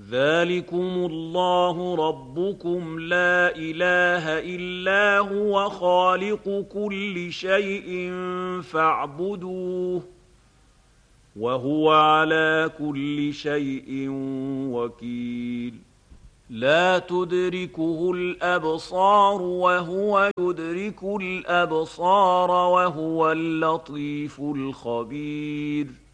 ذلكم الله ربكم لا إله إلا هو خالق كل شيء فاعبدوه وهو على كل شيء وكيل لا تدركه الأبصار وهو يدرك الأبصار وهو اللطيف الخبير